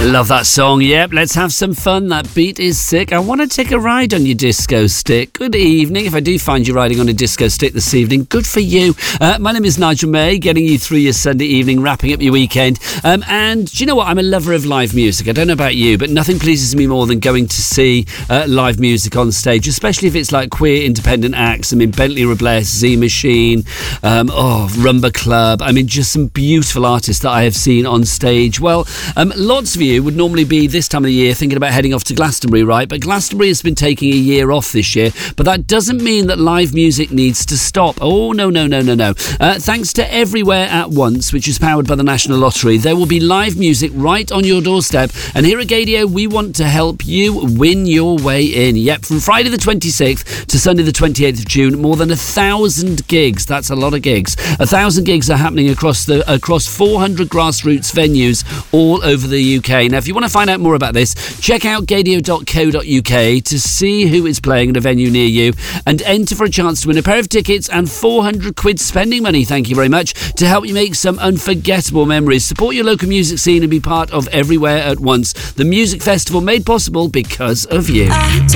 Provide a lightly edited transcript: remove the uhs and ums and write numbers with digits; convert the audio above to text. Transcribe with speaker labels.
Speaker 1: Love that song. Yep, let's have some fun. That beat is sick. I want to take a ride on your disco stick. Good evening. If I do find you riding on a disco stick this evening, good for you. My name is Nigel May, getting you through your Sunday evening, wrapping up your weekend. And do you know what? I'm a lover of live music. I don't know about you, but nothing pleases me more than going to see live music on stage, especially if it's like queer independent acts. I mean, Bentley Robles, Z Machine, Rumba Club. I mean, just some beautiful artists that I have seen on stage. Well, lots of you would normally be this time of the year thinking about heading off to Glastonbury, right? But Glastonbury has been taking a year off this year, but that doesn't mean that live music needs to stop. Oh, no. Thanks to Everywhere at Once, which is powered by the National Lottery, there will be live music right on your doorstep. And here at Gaydio, we want to help you win your way in. Yep, from Friday the 26th to Sunday the 28th of June, more than 1,000 gigs. That's a lot of gigs. 1,000 gigs are happening across 400 grassroots venues all over the UK. Now, if you want to find out more about this, check out gaydio.co.uk to see who is playing at a venue near you and enter for a chance to win a pair of tickets and 400 quid spending money, thank you very much, to help you make some unforgettable memories. Support your local music scene and be part of Everywhere at Once, the music festival made possible because of you.